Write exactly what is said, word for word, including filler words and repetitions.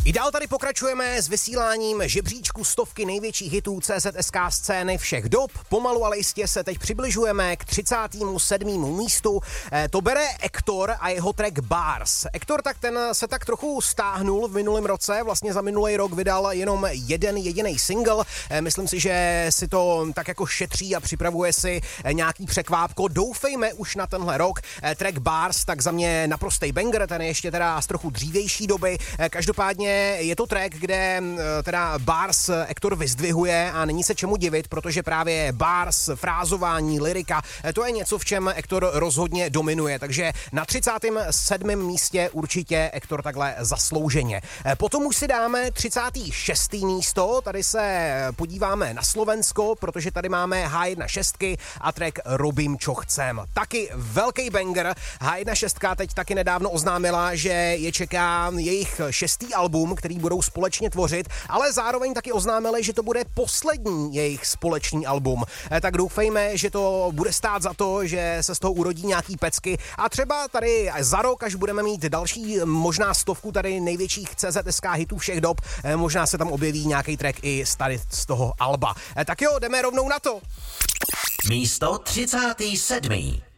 I dál tady pokračujeme s vysíláním žebříčku stovky největších hitů C Z S K scény všech dob. Pomalu, ale jistě se teď přibližujeme k třicátému sedmému místu. E, to bere Ektor a jeho track Bars. Ektor tak ten se tak trochu stáhnul v minulém roce, vlastně za minulý rok vydal jenom jeden jediný single. E, myslím si, že si to tak jako šetří a připravuje si nějaký překvápko. Doufejme už na tenhle rok. E, track Bars tak za mě naprostej banger, ten je ještě teda z trochu dřívější doby. E, každopádně je to track, kde teda bars Ektor vyzdvihuje a není se čemu divit, protože právě bars, frázování, lyrika, to je něco, v čem Ektor rozhodně dominuje, takže na třicátém sedmém místě určitě Ektor takhle zaslouženě. Potom už si dáme třicáté šesté místo, tady se podíváme na Slovensko, protože tady máme H jedna šest a track Robím, čo chcem. Taky velký banger. H jedna šest teď taky nedávno oznámila, že je čeká jejich šestý album, který budou společně tvořit, ale zároveň taky oznámili, že to bude poslední jejich společný album. Tak doufejme, že to bude stát za to, že se z toho urodí nějaký pecky a třeba tady za rok, až budeme mít další možná stovku tady největších C Z S K hitů všech dob, možná se tam objeví nějaký track i tady z toho alba. Tak jo, jdeme rovnou na to. Místo třicáté sedmé